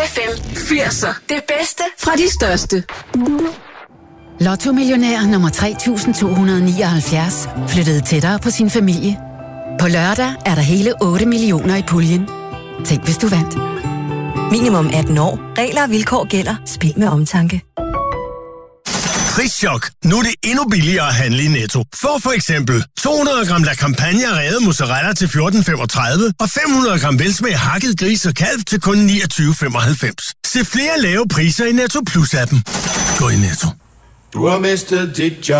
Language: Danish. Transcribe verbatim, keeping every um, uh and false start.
F M firser. Det bedste fra de største. Lotto-millionær nummer tre tusind to hundrede nioghalvfjerds flyttede tættere på sin familie. På lørdag er der hele otte millioner i puljen. Tænk, hvis du vandt. Minimum atten år. Regler og vilkår gælder. Spil med omtanke. Prischok. Nu er det endnu billigere at handle i Netto. Få for eksempel to hundrede gram La Campagna revet mozzarella til fjorten femogtredive og fem hundrede gram velsmag hakket gris og kalv til kun niogtyve femoghalvfems. Se flere lave priser i Netto Plus-appen. Gå i Netto. Du har mistet dit job.